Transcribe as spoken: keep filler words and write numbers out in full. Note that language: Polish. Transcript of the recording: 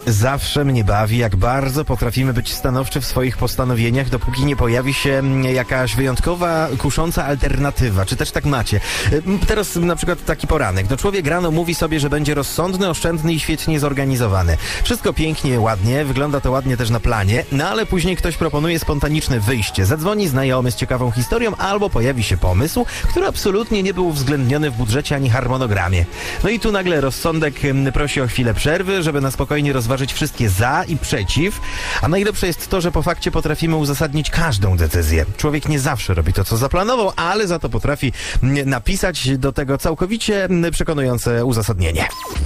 Zawsze mnie bawi, jak bardzo potrafimy być stanowczy w swoich postanowieniach, dopóki nie pojawi się jakaś wyjątkowa, kusząca alternatywa. Czy też tak macie? Teraz na przykład taki poranek. No człowiek rano mówi sobie, że będzie rozsądny, oszczędny i świetnie zorganizowany. Wszystko pięknie, ładnie, wygląda to ładnie też na planie, no ale później ktoś proponuje spontaniczne wyjście. Zadzwoni znajomy z ciekawą historią albo pojawi się pomysł, który absolutnie nie był uwzględniony w budżecie ani harmonogramie. No i tu nagle rozsądek prosi o chwilę przerwy, żeby na spokojnie rozważyć wszystkie za i przeciw, a najlepsze jest to, że po fakcie potrafimy uzasadnić każdą decyzję. Człowiek nie zawsze robi to, co zaplanował, ale za to potrafi napisać do tego całkowicie przekonujące uzasadnienie.